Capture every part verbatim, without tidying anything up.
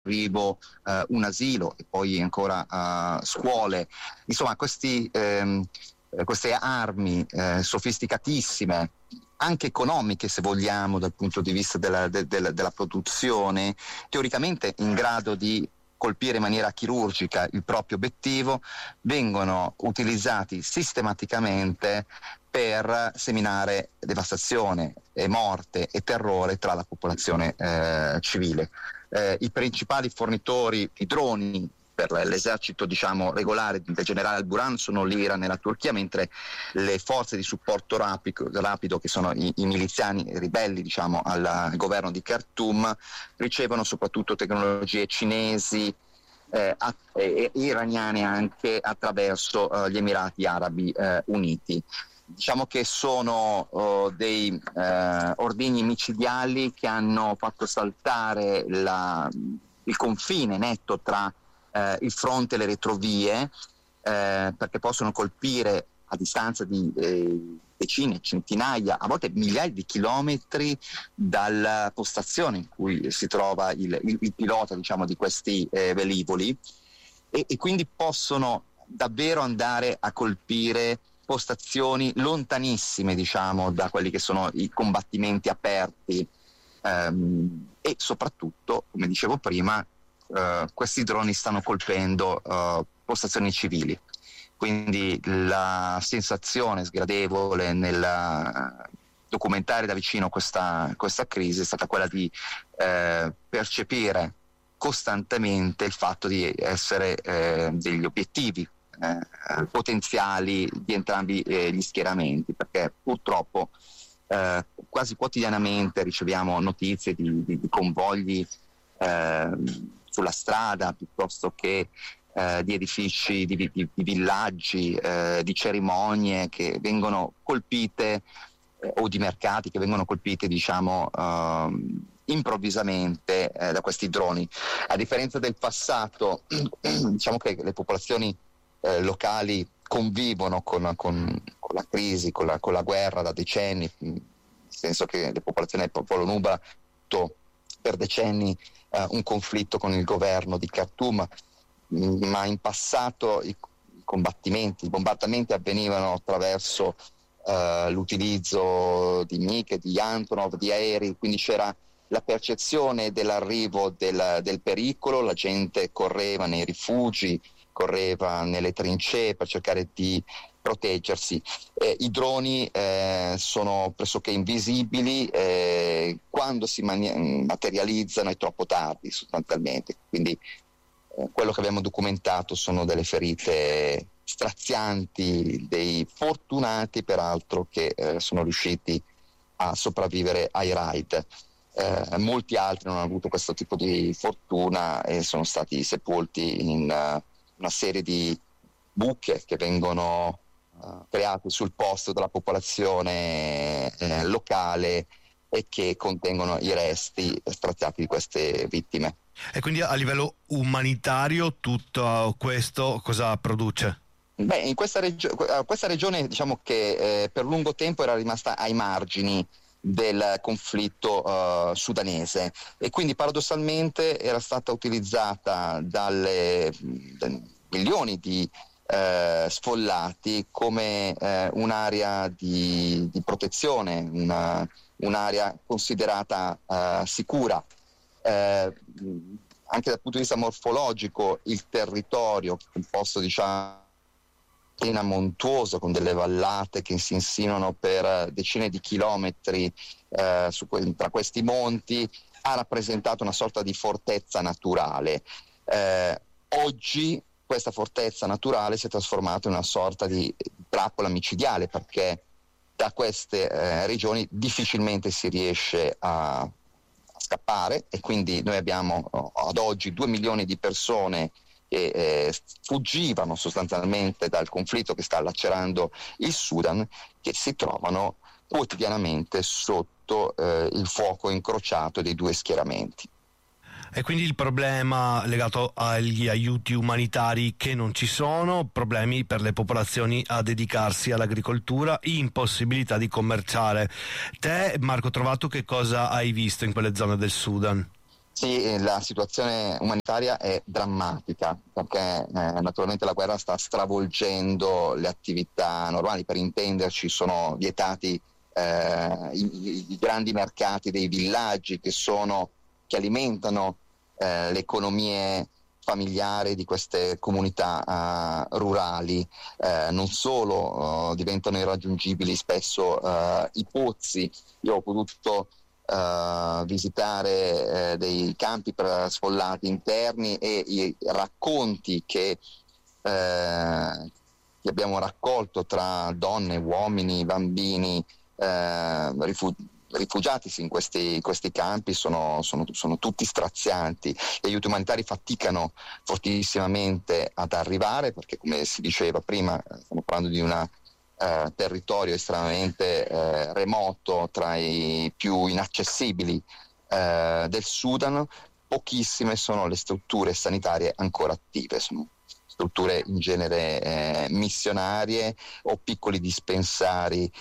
arrivo eh, un asilo e poi ancora uh, scuole. Insomma, questi, ehm, queste armi eh, sofisticatissime, anche economiche se vogliamo dal punto di vista della, de, de, della produzione, teoricamente in grado di colpire in maniera chirurgica il proprio obiettivo, vengono utilizzati sistematicamente per seminare devastazione e morte e terrore tra la popolazione eh, civile. Eh, I principali fornitori di droni per l'esercito, diciamo, regolare del generale Al-Burhan sono l'Iran e la Turchia, mentre le forze di supporto rapido, rapido che sono i, i miliziani ribelli, diciamo, al, al governo di Khartoum, ricevono soprattutto tecnologie cinesi eh, a, e, e iraniane anche attraverso eh, gli Emirati Arabi eh, Uniti. Diciamo che sono uh, dei uh, ordigni micidiali che hanno fatto saltare la, il confine netto tra uh, il fronte e le retrovie, uh, perché possono colpire a distanza di eh, decine, centinaia, a volte migliaia di chilometri dalla postazione in cui si trova il, il, il pilota, diciamo, di questi eh, velivoli, e, e quindi possono davvero andare a colpire postazioni lontanissime, diciamo, da quelli che sono i combattimenti aperti, ehm, e soprattutto, come dicevo prima, eh, questi droni stanno colpendo eh, postazioni civili. Quindi la sensazione sgradevole nel documentare da vicino questa, questa crisi è stata quella di eh, percepire costantemente il fatto di essere eh, degli obiettivi Eh, potenziali di entrambi eh, gli schieramenti, perché purtroppo eh, quasi quotidianamente riceviamo notizie di, di, di convogli eh, sulla strada, piuttosto che eh, di edifici, di, di, di villaggi, eh, di cerimonie che vengono colpite eh, o di mercati che vengono colpiti, diciamo, eh, improvvisamente eh, da questi droni. A differenza del passato, diciamo che le popolazioni Eh, locali convivono con, con, con la crisi, con la, con la guerra da decenni, nel senso che le popolazioni del popolo Nuba per decenni eh, un conflitto con il governo di Khartoum, ma in passato i combattimenti, i bombardamenti avvenivano attraverso eh, l'utilizzo di MiG, di Antonov, di aerei, quindi c'era la percezione dell'arrivo del, del pericolo, la gente correva nei rifugi, correva nelle trincee per cercare di proteggersi. Eh, I droni eh, sono pressoché invisibili, eh, quando si mani- materializzano è troppo tardi sostanzialmente, quindi eh, quello che abbiamo documentato sono delle ferite strazianti, dei fortunati peraltro che eh, sono riusciti a sopravvivere ai raid. Eh, molti altri non hanno avuto questo tipo di fortuna e sono stati sepolti in uh, una serie di buche che vengono uh, create sul posto dalla popolazione eh, locale e che contengono i resti straziati di queste vittime. E quindi a livello umanitario tutto questo cosa produce? Beh, in questa, regio- questa regione, diciamo che eh, per lungo tempo era rimasta ai margini del conflitto uh, sudanese, e quindi paradossalmente era stata utilizzata dalle da milioni di uh, sfollati come uh, un'area di, di protezione, una, un'area considerata uh, sicura. Uh, anche dal punto di vista morfologico il territorio, composto, diciamo, montuoso, con delle vallate che si insinuano per decine di chilometri eh, su que- tra questi monti, ha rappresentato una sorta di fortezza naturale. Eh, oggi questa fortezza naturale si è trasformata in una sorta di trappola micidiale, perché da queste eh, regioni difficilmente si riesce a, a scappare, e quindi noi abbiamo oh, ad oggi due milioni di persone che eh, fuggivano sostanzialmente dal conflitto che sta lacerando il Sudan, che si trovano quotidianamente sotto eh, il fuoco incrociato dei due schieramenti. E quindi il problema legato agli aiuti umanitari che non ci sono, problemi per le popolazioni a dedicarsi all'agricoltura, impossibilità di commerciare. Te, Marco Trovato, che cosa hai visto in quelle zone del Sudan? Sì, la situazione umanitaria è drammatica perché eh, naturalmente la guerra sta stravolgendo le attività normali. Per intenderci, sono vietati eh, i, i grandi mercati dei villaggi che, sono, che alimentano eh, le economie familiari di queste comunità uh, rurali. Eh, non solo uh, diventano irraggiungibili spesso uh, i pozzi. Io ho potuto Uh, visitare uh, dei campi per sfollati interni, e i racconti che, uh, che abbiamo raccolto tra donne, uomini, bambini uh, rifu- rifugiatisi in questi, questi campi sono, sono, sono tutti strazianti. Gli aiuti umanitari faticano fortissimamente ad arrivare perché, come si diceva prima, stiamo parlando di una Eh, territorio estremamente eh, remoto, tra i più inaccessibili eh, del Sudan. Pochissime sono le strutture sanitarie ancora attive, sono strutture in genere eh, missionarie o piccoli dispensari,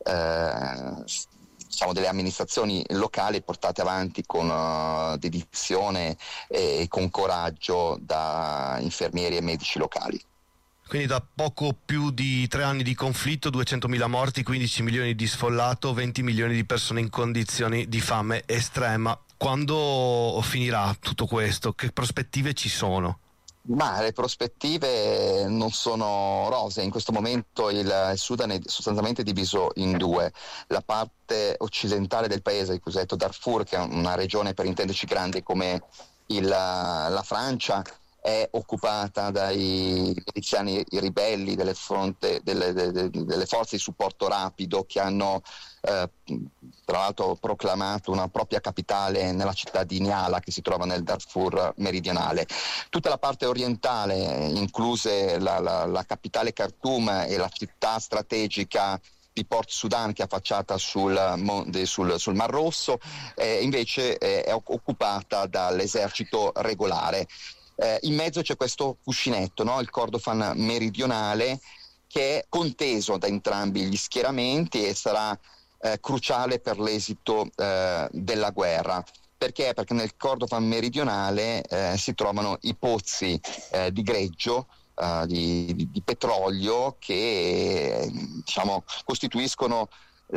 eh, diciamo delle amministrazioni locali, portate avanti con uh, dedizione e con coraggio da infermieri e medici locali. Quindi da poco più di tre anni di conflitto, duecentomila morti, quindici milioni di sfollato, venti milioni di persone in condizioni di fame estrema. Quando finirà tutto questo? Che prospettive ci sono? Ma le prospettive non sono rosee. In questo momento il Sudan è sostanzialmente diviso in due: la parte occidentale del paese, il cosiddetto Darfur, che è una regione, per intenderci, grande come il, la Francia, è occupata dai miliziani ribelli delle, fronte, delle, delle, delle forze di supporto rapido, che hanno eh, tra l'altro proclamato una propria capitale nella città di Niala, che si trova nel Darfur meridionale. Tutta la parte orientale, incluse la, la, la capitale Khartoum e la città strategica di Port Sudan, che è affacciata sul, sul, sul Mar Rosso, eh, invece eh, è occupata dall'esercito regolare. Eh, in mezzo c'è questo cuscinetto, no? Il Kordofan meridionale, che è conteso da entrambi gli schieramenti e sarà eh, cruciale per l'esito eh, della guerra. Perché? Perché nel Kordofan meridionale eh, si trovano i pozzi eh, di greggio, eh, di, di, di petrolio, che diciamo costituiscono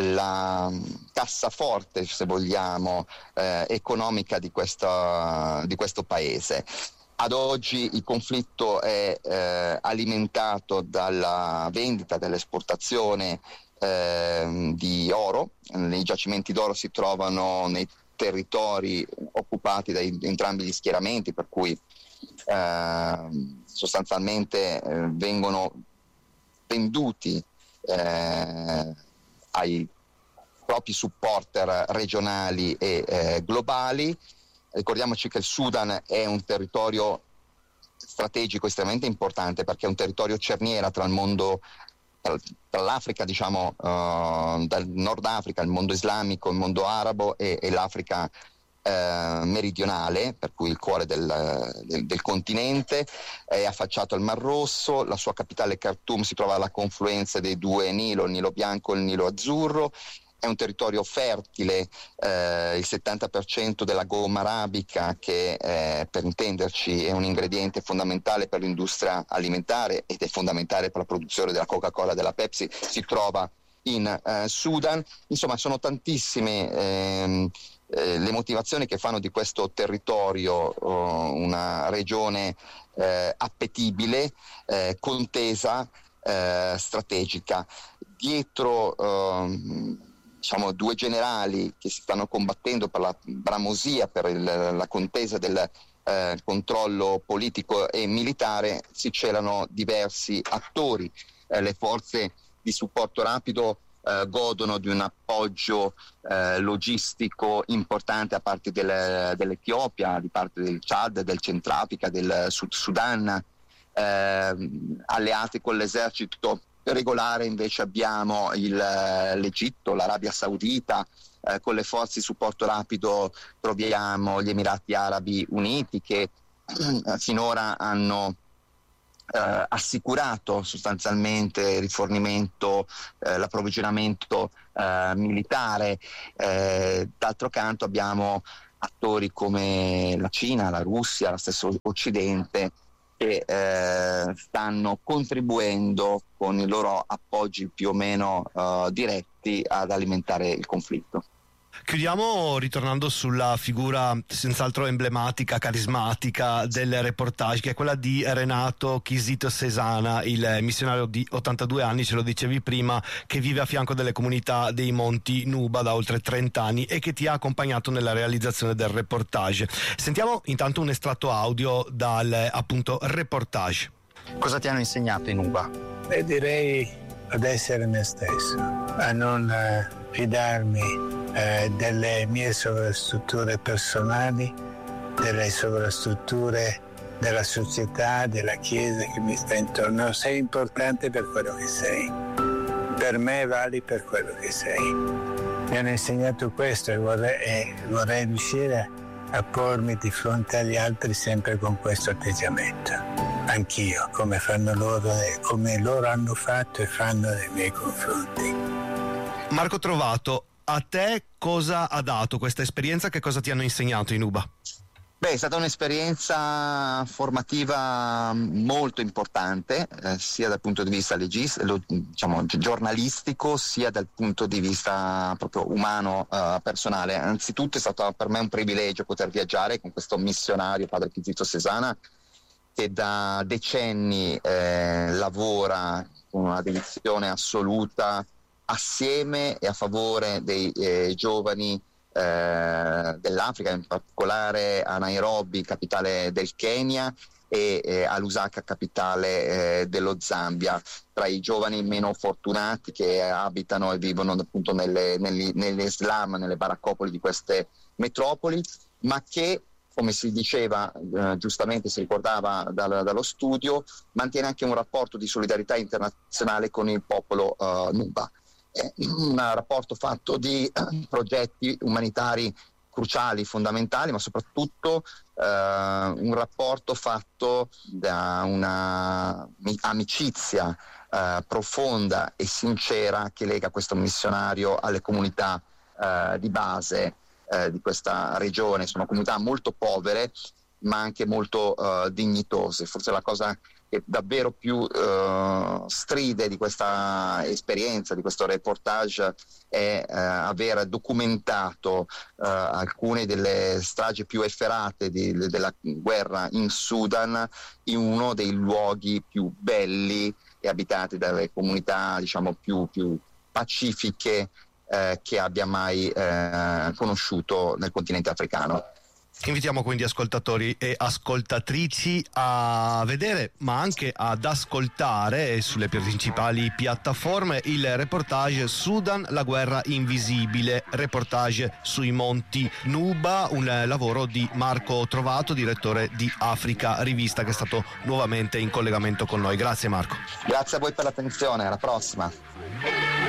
la cassaforte, se vogliamo, eh, economica di, questa, di questo paese. Ad oggi il conflitto è eh, alimentato dalla vendita, dall'esportazione eh, di oro. I giacimenti d'oro si trovano nei territori occupati da entrambi gli schieramenti, per cui eh, sostanzialmente eh, vengono venduti eh, ai propri supporter regionali e eh, globali. Ricordiamoci che il Sudan è un territorio strategico estremamente importante, perché è un territorio cerniera tra il mondo, tra, tra l'Africa, diciamo, uh, dal Nord Africa, il mondo islamico, il mondo arabo e, e l'Africa uh, meridionale, per cui il cuore del, del, del continente. È affacciato al Mar Rosso, la sua capitale Khartoum si trova alla confluenza dei due Nilo, il Nilo Bianco e il Nilo Azzurro. È un territorio fertile, eh, il settanta per cento della gomma arabica, che eh, per intenderci è un ingrediente fondamentale per l'industria alimentare ed è fondamentale per la produzione della Coca-Cola e della Pepsi, si trova in eh, Sudan. Insomma, sono tantissime ehm, eh, le motivazioni che fanno di questo territorio oh, una regione eh, appetibile, eh, contesa, eh, strategica. Dietro ehm, diciamo due generali che si stanno combattendo per la bramosia, per il, la contesa del eh, controllo politico e militare, si celano diversi attori. Eh, le forze di supporto rapido eh, godono di un appoggio eh, logistico importante da parte del, dell'Etiopia, di parte del Chad, del Centrafrica, del Sud Sudan, eh, alleati con l'esercito regolare. Invece abbiamo il, l'Egitto, l'Arabia Saudita, eh, con le forze di supporto rapido troviamo gli Emirati Arabi Uniti, che eh, finora hanno eh, assicurato sostanzialmente il rifornimento, eh, l'approvvigionamento eh, militare. Eh, d'altro canto abbiamo attori come la Cina, la Russia, lo stesso Occidente, che eh, stanno contribuendo con i loro appoggi più o meno uh, diretti ad alimentare il conflitto. Chiudiamo ritornando sulla figura senz'altro emblematica, carismatica del reportage, che è quella di Renato Chisito Cesana, il missionario di ottantadue anni, ce lo dicevi prima, che vive a fianco delle comunità dei Monti Nuba da oltre trenta anni e che ti ha accompagnato nella realizzazione del reportage. Sentiamo intanto un estratto audio dal appunto reportage. Cosa ti hanno insegnato in Nuba? Beh, direi ad essere me stesso, a non eh, fidarmi Eh, delle mie sovrastrutture personali, delle sovrastrutture della società, della Chiesa che mi sta intorno. Sei importante per quello che sei, per me vali per quello che sei. Mi hanno insegnato questo e vorrei, e vorrei riuscire a pormi di fronte agli altri sempre con questo atteggiamento, anch'io, come fanno loro e come loro hanno fatto e fanno nei miei confronti. Marco Trovato, a te cosa ha dato questa esperienza? Che cosa ti hanno insegnato in Nuba? Beh, è stata un'esperienza formativa molto importante, eh, sia dal punto di vista legis- lo, diciamo, giornalistico, sia dal punto di vista proprio umano, eh, personale. Anzitutto è stato per me un privilegio poter viaggiare con questo missionario, padre Chisito Cesana, che da decenni eh, lavora con una dedizione assoluta assieme e a favore dei eh, giovani eh, dell'Africa, in particolare a Nairobi, capitale del Kenya, e eh, a Lusaka, capitale eh, dello Zambia, tra i giovani meno fortunati che abitano e vivono appunto nelle, nelle, nelle slum, nelle baraccopoli di queste metropoli, ma che, come si diceva, eh, giustamente si ricordava dal, dallo studio, mantiene anche un rapporto di solidarietà internazionale con il popolo eh, Nuba. È un rapporto fatto di eh, progetti umanitari cruciali, fondamentali, ma soprattutto eh, un rapporto fatto da una amicizia eh, profonda e sincera che lega questo missionario alle comunità eh, di base eh, di questa regione. Sono comunità molto povere ma anche molto eh, dignitose. Forse la cosa che davvero più eh, stride di questa esperienza, di questo reportage, è eh, aver documentato eh, alcune delle stragi più efferate di, della guerra in Sudan in uno dei luoghi più belli e abitati dalle comunità, diciamo, più, più pacifiche eh, che abbia mai eh, conosciuto nel continente africano. Invitiamo quindi ascoltatori e ascoltatrici a vedere, ma anche ad ascoltare sulle principali piattaforme il reportage Sudan, la guerra invisibile, reportage sui Monti Nuba, un lavoro di Marco Trovato, direttore di Africa Rivista, che è stato nuovamente in collegamento con noi. Grazie Marco. Grazie a voi per l'attenzione, alla prossima.